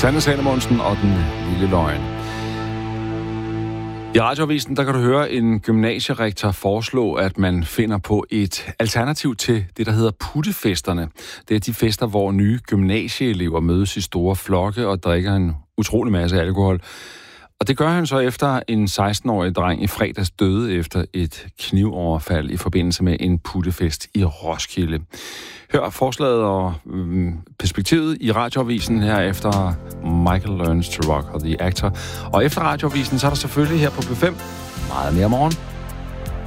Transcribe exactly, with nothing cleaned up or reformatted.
Sanne Salomonsen og den lille løgn. I Radioavisen, der kan du høre en gymnasierektor foreslå, at man finder på et alternativ til det, der hedder puttefesterne. Det er de fester, hvor nye gymnasieelever mødes i store flokke og drikker en utrolig masse alkohol. Og det gør han så efter en seksten-årig dreng i fredags døde efter et knivoverfald i forbindelse med en puttefest i Roskilde. Hør forslaget og øhm, perspektivet i Radioavisen her efter Michael Learns to Rock og The Actor. Og efter Radioavisen, så er der selvfølgelig her på P fem meget mere morgen.